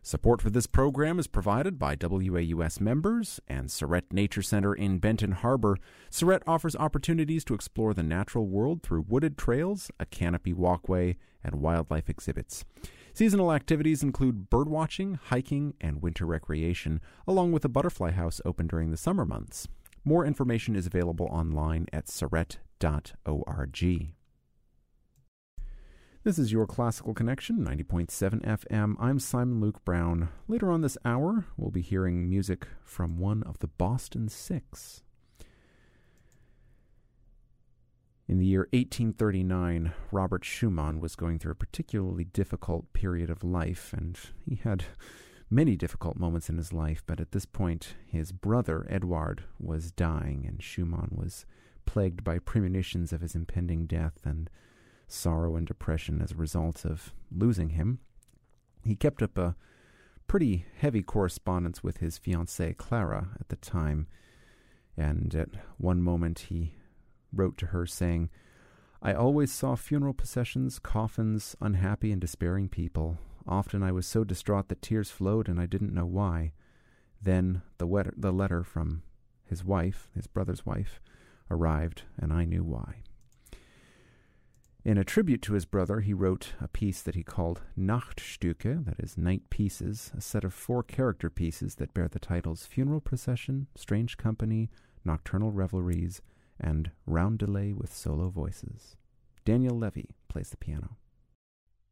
Support for this program is provided by WAUS members and Surrett Nature Center in Benton Harbor. Surrett offers opportunities to explore the natural world through wooded trails, a canopy walkway, and wildlife exhibits. Seasonal activities include birdwatching, hiking, and winter recreation, along with a butterfly house open during the summer months. More information is available online at surrett.org. This is your Classical Connection, 90.7 FM. I'm Simon Luke Brown. Later on this hour, we'll be hearing music from one of the Boston Six. In the year 1839, Robert Schumann was going through a particularly difficult period of life, and he had many difficult moments in his life, but at this point, his brother, Eduard, was dying, and Schumann was plagued by premonitions of his impending death and sorrow and depression as a result of losing him. He kept up a pretty heavy correspondence with his fiancée Clara at the time, and at one moment he wrote to her saying, "I always saw funeral processions, coffins, unhappy and despairing people. Often I was so distraught that tears flowed and I didn't know why. Then the letter from his wife, his brother's wife, arrived, and I knew why." In a tribute to his brother, he wrote a piece that he called Nachtstücke, that is, night pieces, a set of 4 character pieces that bear the titles Funeral Procession, Strange Company, Nocturnal Revelries, and Roundelay with Solo Voices. Daniel Levy plays the piano.